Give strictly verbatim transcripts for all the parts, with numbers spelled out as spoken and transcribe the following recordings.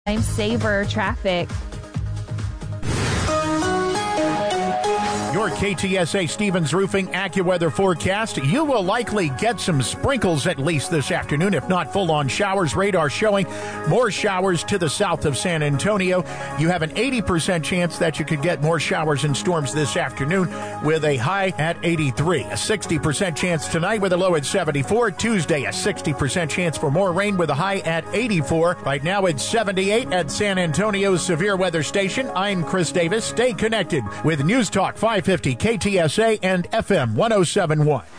Time saver traffic. Your K T S A Stevens Roofing AccuWeather forecast. You will likely get some sprinkles at least this afternoon, if not full-on showers. Radar showing more showers to the south of San Antonio. You have an eighty percent chance that you could get more showers and storms this afternoon with a high at eighty-three. A sixty percent chance tonight with a low at seventy-four. Tuesday, a sixty percent chance for more rain with a high at eighty-four. Right now it's seventy-eight at San Antonio's Severe Weather Station. I'm Chris Davis. Stay connected with News Talk five fifty K T S A and F M one oh seven point one.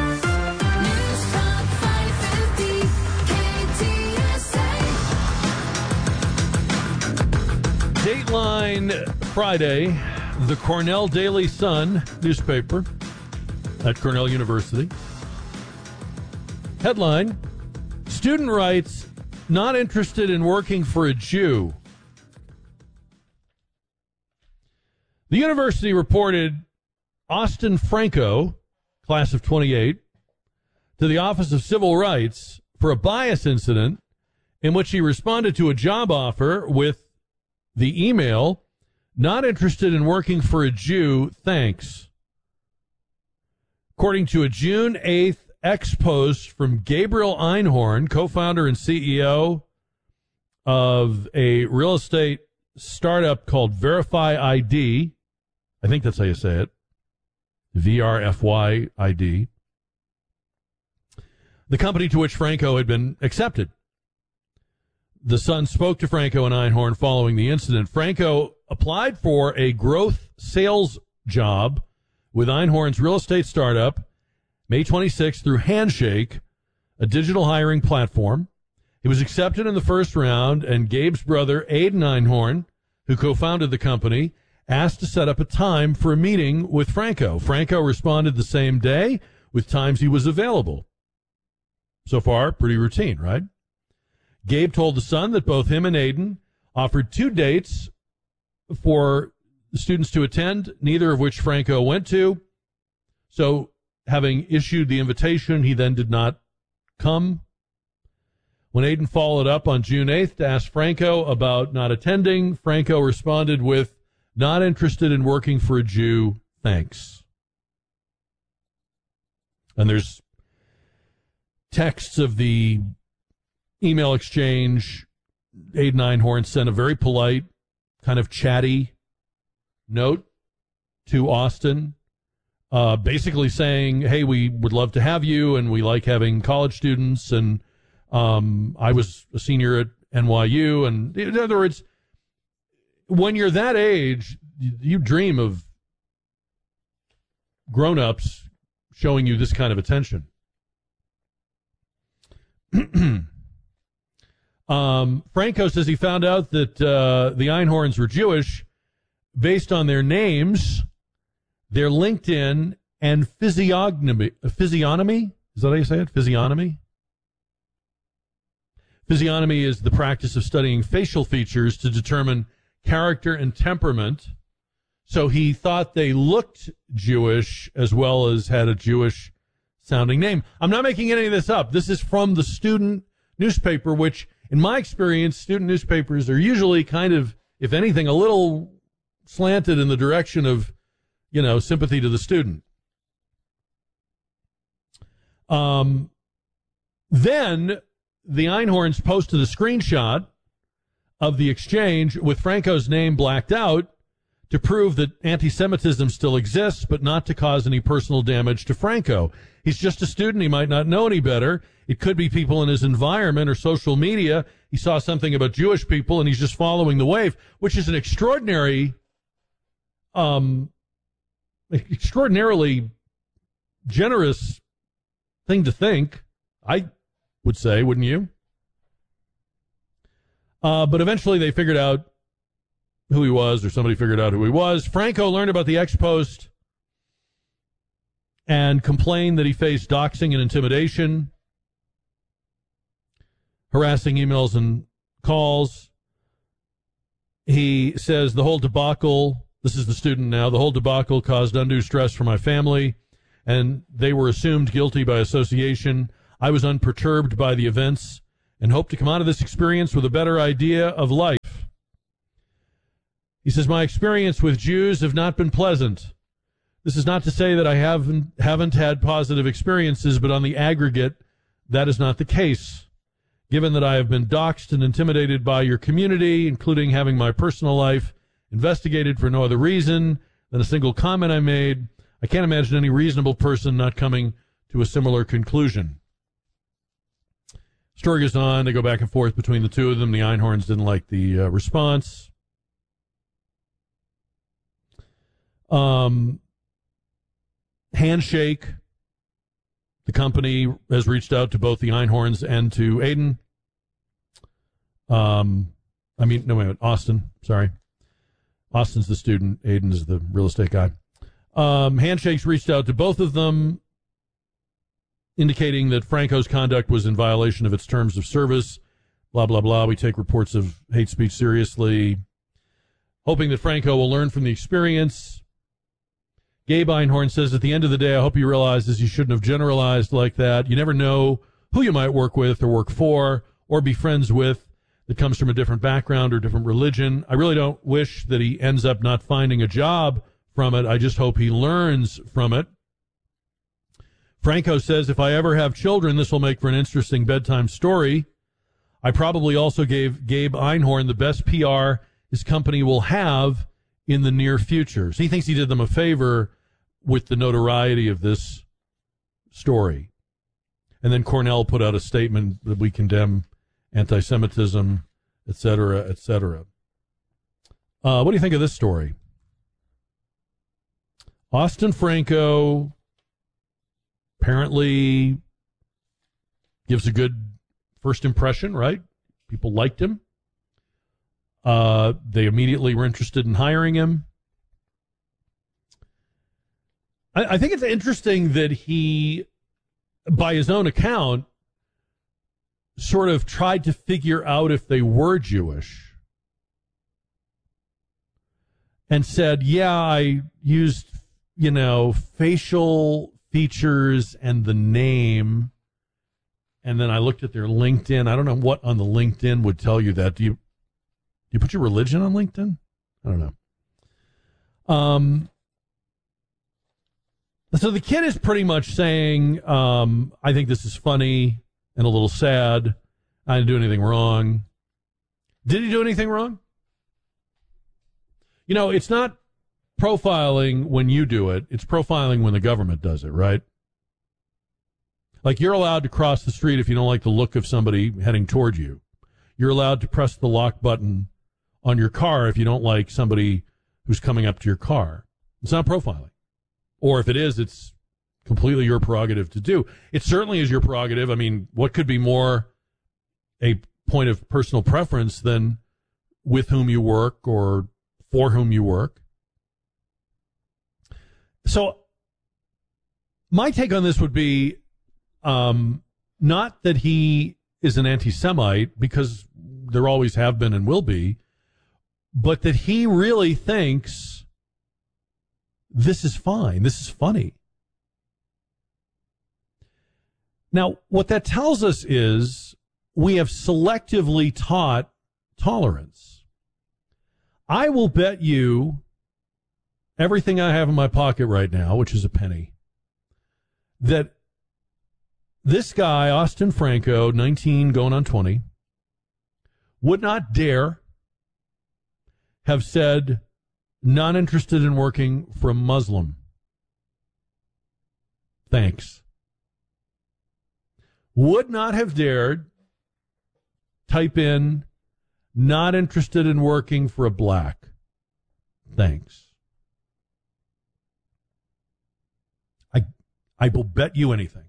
Dateline Friday, the Cornell Daily Sun newspaper at Cornell University. Headline, student writes, not interested in working for a Jew. The university reported Austin Franco, class of twenty-eight, to the Office of Civil Rights for a bias incident in which he responded to a job offer with the email, not interested in working for a Jew, thanks. According to a June eighth X post from Gabriel Einhorn, co-founder and C E O of a real estate startup called Verify I D, I think that's how you say it, V R F Y I D, the company to which Franco had been accepted. The Sun spoke to Franco and Einhorn following the incident. Franco applied for a growth sales job with Einhorn's real estate startup May twenty-sixth through Handshake, a digital hiring platform. He was accepted in the first round, and Gabe's brother, Aiden Einhorn, who co-founded the company, asked to set up a time for a meeting with Franco. Franco responded the same day with times he was available. So far, pretty routine, right? Gabe told the Sun that both him and Aiden offered two dates for the students to attend, neither of which Franco went to. So, having issued the invitation, he then did not come. When Aiden followed up on June eighth to ask Franco about not attending, Franco responded with, not interested in working for a Jew, thanks. And there's texts of the email exchange. Aiden Einhorn sent a very polite, kind of chatty note to Austin, uh, basically saying, hey, we would love to have you, and we like having college students, and um, I was a senior at N Y U, and in other words, when you're that age, you dream of grown-ups showing you this kind of attention. um, Franco says he found out that uh, the Einhorns were Jewish based on their names, their LinkedIn, and physiognomy. Physiognomy? Is that how you say it? Physiognomy? Physiognomy is the practice of studying facial features to determine character and temperament. So he thought they looked Jewish as well as had a Jewish sounding name. I'm not making any of this up. This is from the student newspaper, which in my experience, student newspapers are usually kind of, if anything, a little slanted in the direction of, you know, sympathy to the student. Um, then the Einhorns posted a screenshot of the exchange with Franco's name blacked out to prove that anti-Semitism still exists, but not to cause any personal damage to Franco. He's just a student. He might not know any better. It could be people in his environment or social media. He saw something about Jewish people, and he's just following the wave, which is an extraordinary, um, extraordinarily generous thing to think, I would say, wouldn't you? Uh, but eventually they figured out who he was, or somebody figured out who he was. Franco learned about the X-Post and complained that he faced doxing and intimidation, harassing emails and calls. He says the whole debacle, this is the student now, the whole debacle caused undue stress for my family, and they were assumed guilty by association. I was unperturbed by the events and hope to come out of this experience with a better idea of life. He says, my experience with Jews have not been pleasant. This is not to say that I haven't, haven't had positive experiences, but on the aggregate, that is not the case. Given that I have been doxxed and intimidated by your community, including having my personal life investigated for no other reason than a single comment I made, I can't imagine any reasonable person not coming to a similar conclusion. Story goes on. They go back and forth between the two of them. The Einhorns didn't like the uh, response. Um, Handshake. The company has reached out to both the Einhorns and to Aiden. Um, I mean, no, wait a minute. Austin, sorry. Austin's the student. Aiden is the real estate guy. Um, Handshake's reached out to both of them, indicating that Franco's conduct was in violation of its terms of service. Blah, blah, blah. We take reports of hate speech seriously. Hoping that Franco will learn from the experience. Gabe Einhorn says, at the end of the day, I hope you realize this. You shouldn't have generalized like that. You never know who you might work with or work for or be friends with that comes from a different background or different religion. I really don't wish that he ends up not finding a job from it. I just hope he learns from it. Franco says, if I ever have children, this will make for an interesting bedtime story. I probably also gave Gabe Einhorn the best P R his company will have in the near future. So he thinks he did them a favor with the notoriety of this story. And then Cornell put out a statement that we condemn anti-Semitism, et cetera, et cetera. Uh, what do you think of this story? Austin Franco apparently gives a good first impression, right? People liked him. Uh, they immediately were interested in hiring him. I, I think it's interesting that he, by his own account, sort of tried to figure out if they were Jewish and said, yeah, I used, you know, facial features and the name. And then I looked at their LinkedIn. I don't know what on the LinkedIn would tell you that. Do you, do you put your religion on LinkedIn? I don't know. Um, so the kid is pretty much saying, um, I think this is funny and a little sad. I didn't do anything wrong. Did he do anything wrong? You know, it's not profiling when you do it. It's profiling when the government does it, right? Like, you're allowed to cross the street if you don't like the look of somebody heading toward you. You're allowed to press the lock button on your car if you don't like somebody who's coming up to your car. It's not profiling. Or if it is, it's completely your prerogative to do. It certainly is your prerogative. I mean, what could be more a point of personal preference than with whom you work or for whom you work? So my take on this would be um, not that he is an anti-Semite, because there always have been and will be, but that he really thinks this is fine, this is funny. Now, what that tells us is we have selectively taught tolerance. I will bet you everything I have in my pocket right now, which is a penny, that this guy, Austin Franco, nineteen going on twenty, would not dare have said, not interested in working for a Muslim. Thanks. Would not have dared type in, not interested in working for a black. Thanks. I I will bet you anything.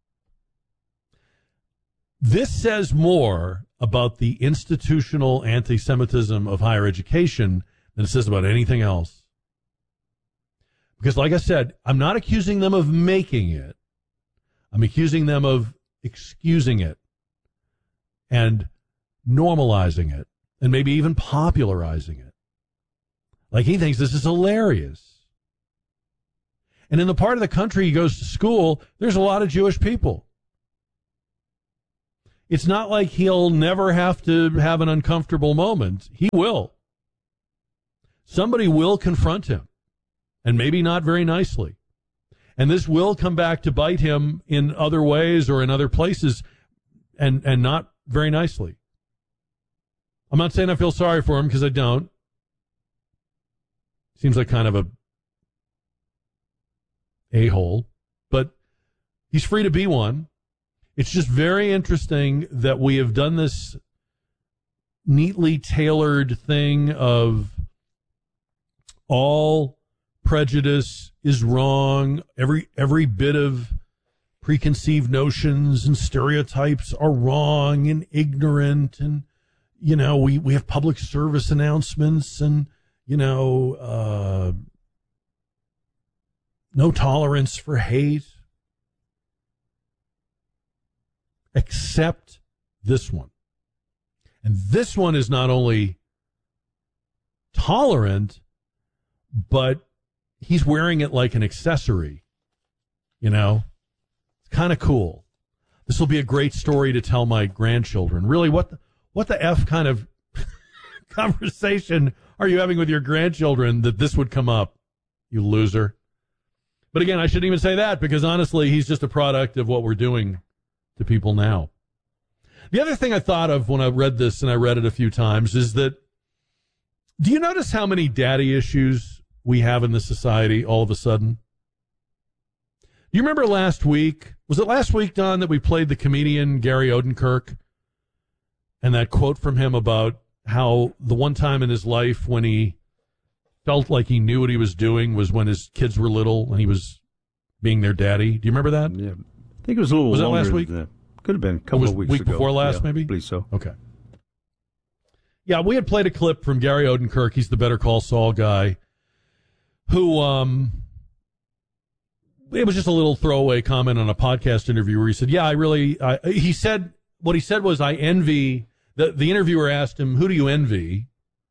This says more about the institutional anti-Semitism of higher education than it says about anything else. Because, like I said, I'm not accusing them of making it. I'm accusing them of excusing it and normalizing it and maybe even popularizing it. Like, he thinks this is hilarious. And in the part of the country he goes to school, there's a lot of Jewish people. it's not like he'll never have to have an uncomfortable moment. He will. Somebody will confront him, and maybe not very nicely. And this will come back to bite him in other ways or in other places, and, and not very nicely. I'm not saying I feel sorry for him, because I don't. Seems like kind of a a-hole, but he's free to be one. It's just very interesting that we have done this neatly tailored thing of all prejudice is wrong. Every every bit of preconceived notions and stereotypes are wrong and ignorant. And, you know, we, we have public service announcements and, you know, uh, no tolerance for hate. Except this one. And this one is not only tolerant, but he's wearing it like an accessory. You know? It's kind of cool. This will be a great story to tell my grandchildren. Really, what the, what the F kind of conversation are you having with your grandchildren that this would come up, you loser? But again, I shouldn't even say that, because honestly, he's just a product of what we're doing to people now. The other thing I thought of when I read this, and I read it a few times, is that, do you notice how many daddy issues we have in this society all of a sudden? Do you remember last week, was it last week, Don, that we played the comedian Gary Odenkirk and that quote from him about how the one time in his life when he felt like he knew what he was doing was when his kids were little and he was being their daddy? Do you remember that? Yeah. I think it was a little was longer. Was that last week? Than, could have been a couple of weeks week ago. Before last, yeah, maybe? I believe so. Okay. Yeah, we had played a clip from Gary Odenkirk. He's the Better Call Saul guy, who, um, it was just a little throwaway comment on a podcast interview where he said, yeah, I really, I, he said, what he said was, I envy, the, the interviewer asked him, who do you envy?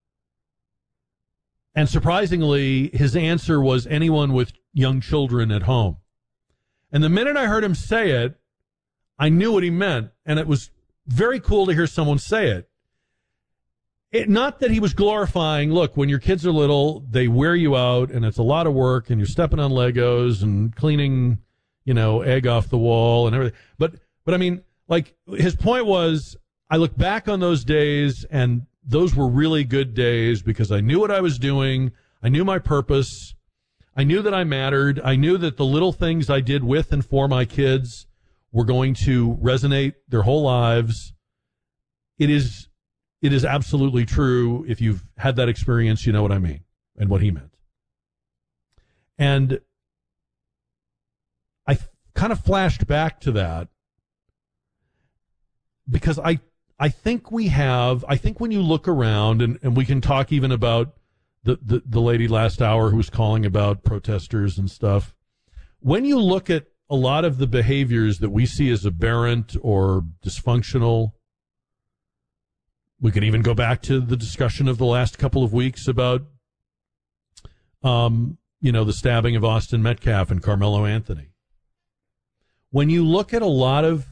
And surprisingly, his answer was anyone with young children at home. And the minute I heard him say it, I knew what he meant, and it was very cool to hear someone say it. It, not that he was glorifying, look, when your kids are little, they wear you out, and it's a lot of work, and you're stepping on Legos and cleaning, you know, egg off the wall and everything. But, but I mean, like, his point was, I look back on those days, and those were really good days because I knew what I was doing. I knew my purpose. I knew that I mattered. I knew that the little things I did with and for my kids were going to resonate their whole lives. It is, it is absolutely true. If you've had that experience, you know what I mean and what he meant. And I kind of flashed back to that because I, I think we have, I think when you look around, and, and we can talk even about the, the, the lady last hour who was calling about protesters and stuff. When you look at a lot of the behaviors that we see as aberrant or dysfunctional, we could even go back to the discussion of the last couple of weeks about, um, you know, the stabbing of Austin Metcalf and Carmelo Anthony. When you look at a lot of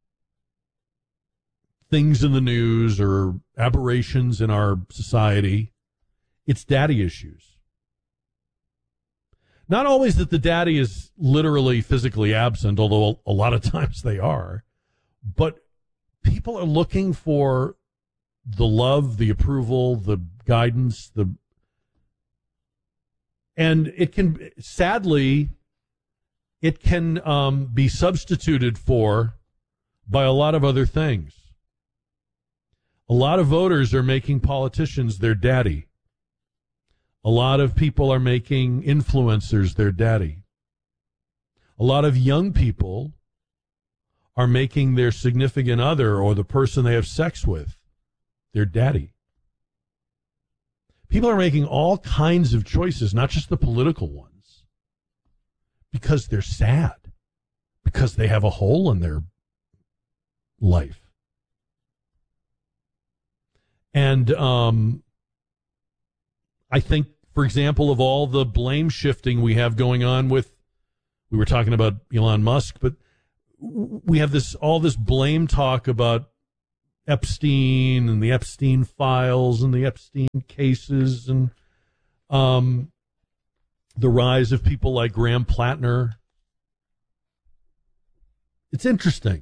things in the news or aberrations in our society, it's daddy issues. Not always that the daddy is literally physically absent, although a lot of times they are, but people are looking for the love, the approval, the guidance, the, and it can, sadly, it can um, be substituted for by a lot of other things. A lot of voters are making politicians their daddy. A lot of people are making influencers their daddy. A lot of young people are making their significant other or the person they have sex with their daddy. People are making all kinds of choices, not just the political ones, because they're sad, because they have a hole in their life. And um, I think, for example, of all the blame shifting we have going on with, we were talking about Elon Musk, but we have this all this blame talk about Epstein and the Epstein files and the Epstein cases and um, the rise of people like Graham Plattner. It's interesting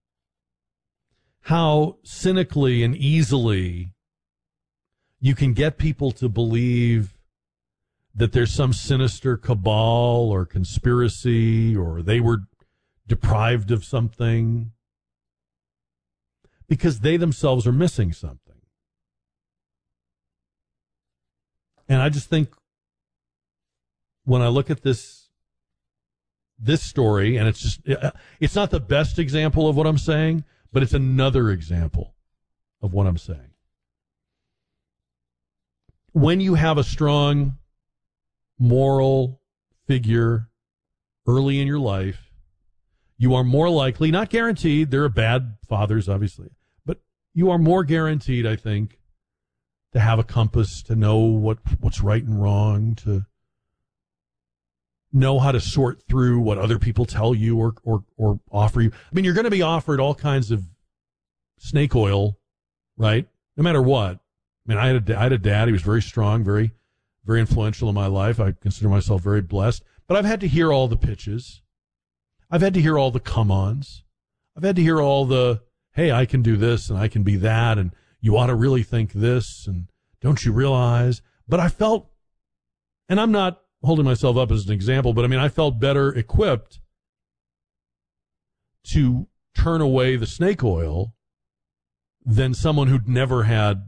how cynically and easily you can get people to believe that there's some sinister cabal or conspiracy or they were deprived of something because they themselves are missing something. And I just think when I look at this this story, and it's just it's not the best example of what I'm saying, but it's another example of what I'm saying. When you have a strong moral figure early in your life, you are more likely, not guaranteed, there are bad fathers, obviously, but you are more guaranteed, I think, to have a compass, to know what, what's right and wrong, to know how to sort through what other people tell you or, or, or offer you. I mean, you're going to be offered all kinds of snake oil, right? No matter what. I mean, I had a, I had a dad. He was very strong, very, very influential in my life. I consider myself very blessed. But I've had to hear all the pitches. I've had to hear all the come-ons. I've had to hear all the, hey, I can do this and I can be that, and you ought to really think this, and don't you realize? But I felt, and I'm not holding myself up as an example, but I mean, I felt better equipped to turn away the snake oil than someone who'd never had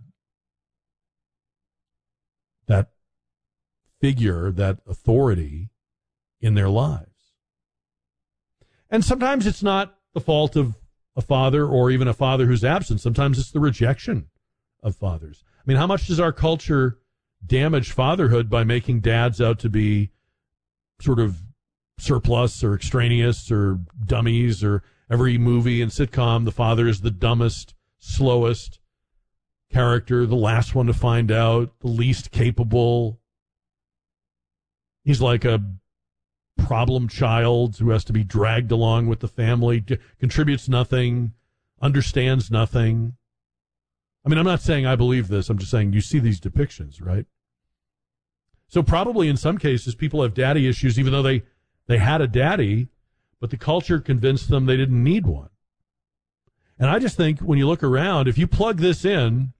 that figure, that authority in their lives. And sometimes it's not the fault of a father or even a father who's absent. Sometimes it's the rejection of fathers. I mean, how much does our culture damage fatherhood by making dads out to be sort of surplus or extraneous or dummies, or every movie and sitcom, the father is the dumbest, slowest character, the last one to find out, the least capable. He's like a problem child who has to be dragged along with the family, d- contributes nothing, understands nothing. I mean, I'm not saying I believe this. I'm just saying you see these depictions, right? So probably in some cases people have daddy issues even though they, they had a daddy, but the culture convinced them they didn't need one. And I just think when you look around, if you plug this in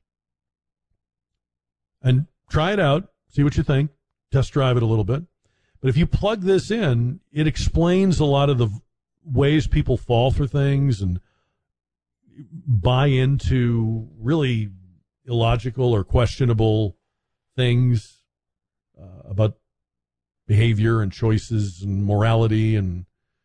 and try it out, see what you think, test drive it a little bit. But if you plug this in, it explains a lot of the ways people fall for things and buy into really illogical or questionable things uh, about behavior and choices and morality. And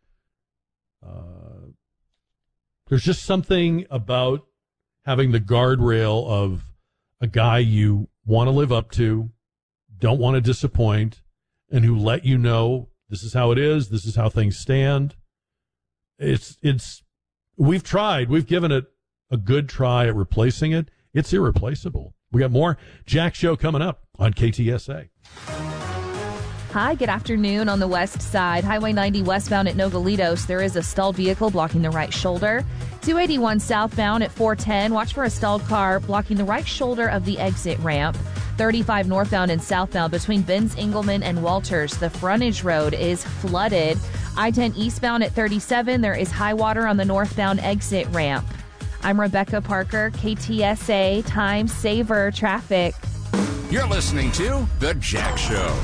uh, there's just something about having the guardrail of a guy you want to live up to, don't want to disappoint, and who let you know this is how it is, this is how things stand. It's, it's, we've tried, we've given it a good try at replacing it. It's irreplaceable. We got more Jack Show coming up on K T S A. Hi, good afternoon. On the west side, Highway ninety westbound at Nogalitos, there is a stalled vehicle blocking the right shoulder. two eighty-one southbound at four ten, watch for a stalled car blocking the right shoulder of the exit ramp. thirty-five northbound and southbound between Benz Engelman and Walters, the frontage road is flooded. I ten eastbound at thirty-seven, there is high water on the northbound exit ramp. I'm Rebecca Parker, K T S A Time Saver Traffic. You're listening to The Jack Show.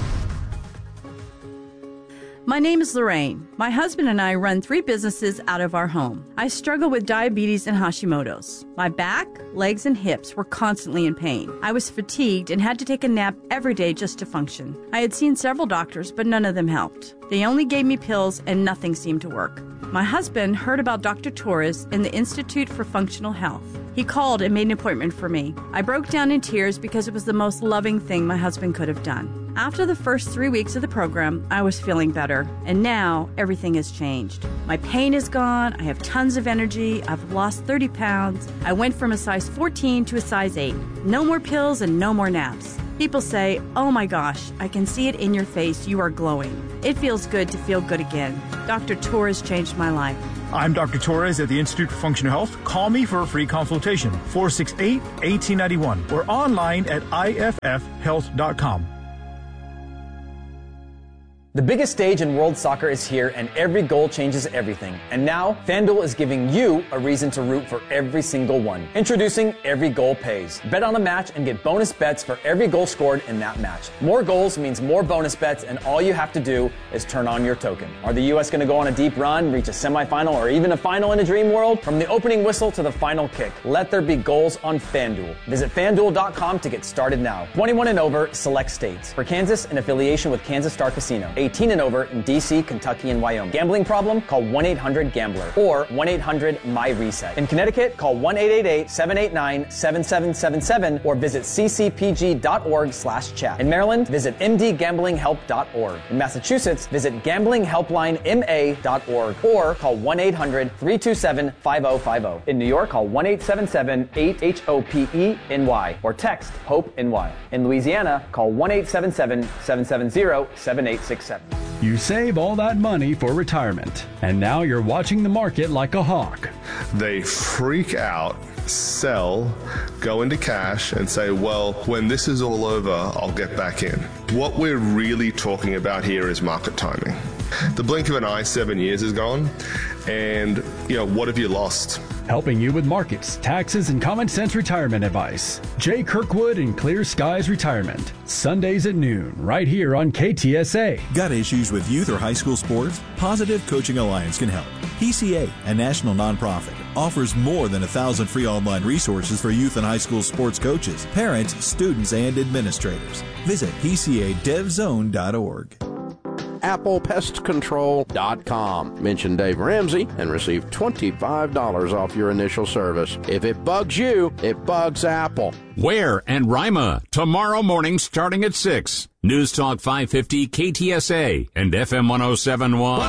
My name is Lorraine. My husband and I run three businesses out of our home. I struggle with diabetes and Hashimoto's. My back, legs, and hips were constantly in pain. I was fatigued and had to take a nap every day just to function. I had seen several doctors, but none of them helped. They only gave me pills and nothing seemed to work. My husband heard about Doctor Torres in the Institute for Functional Health. He called and made an appointment for me. I broke down in tears because it was the most loving thing my husband could have done. After the first three weeks of the program, I was feeling better, and now everything has changed. My pain is gone, I have tons of energy, I've lost thirty pounds, I went from a size fourteen to a size eight. No more pills and no more naps. People say, oh my gosh, I can see it in your face, you are glowing. It feels good to feel good again. Doctor Torres changed my life. I'm Doctor Torres at the Institute for Functional Health. Call me for a free consultation, four six eight, one eight nine one, or online at I F F health dot com. The biggest stage in world soccer is here, and every goal changes everything. And now, FanDuel is giving you a reason to root for every single one. Introducing Every Goal Pays. Bet on a match and get bonus bets for every goal scored in that match. More goals means more bonus bets, and all you have to do is turn on your token. Are the U S going to go on a deep run, reach a semifinal, or even a final in a dream world? From the opening whistle to the final kick, let there be goals on FanDuel. Visit FanDuel dot com to get started now. twenty-one and over, select states. For Kansas, in affiliation with Kansas Star Casino. eighteen and over in D C, Kentucky, and Wyoming. Gambling problem? Call one eight hundred gambler or one eight hundred M Y reset. In Connecticut, call one eight eight eight, seven eight nine, seven seven seven seven or visit c c p g dot org slash chat. In Maryland, visit m d gambling help dot org. In Massachusetts, visit gambling helpline m a dot org or call one eight hundred, three two seven, five oh five oh. In New York, call one eight seven seven, eight H O P E N Y or text HOPE-NY. In Louisiana, call one eight seven seven, seven seven zero, seven eight six seven. You save all that money for retirement, and now you're watching the market like a hawk. They freak out, sell, go into cash, and say, well, when this is all over, I'll get back in. What we're really talking about here is market timing. The blink of an eye, seven years is gone, and, you know, what have you lost? Helping you with markets, taxes, and common sense retirement advice. Jay Kirkwood and Clear Skies Retirement. Sundays at noon, right here on K T S A. Got issues with youth or high school sports? Positive Coaching Alliance can help. P C A, a national nonprofit, offers more than a thousand free online resources for youth and high school sports coaches, parents, students, and administrators. Visit P C A dev zone dot org. Apple Pest Control dot com. Mention Dave Ramsey and receive twenty-five dollars off your initial service. If it bugs you, it bugs Apple. Ware and Rima, tomorrow morning starting at six. News Talk five fifty K T S A and F M one oh seven point one.